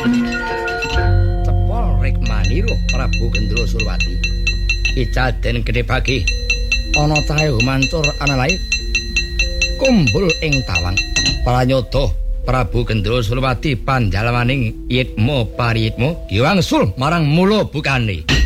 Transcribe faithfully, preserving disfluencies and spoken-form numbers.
Cepol rikmaniro Prabu Gendro Surwati. Icaden gedhe bagi ana cahya mancur ana lair. Kumbul ing tawang pranyoda Prabu Gendro Surwati panjalmaning yitma pariyitma diwangsul marang mula bukane.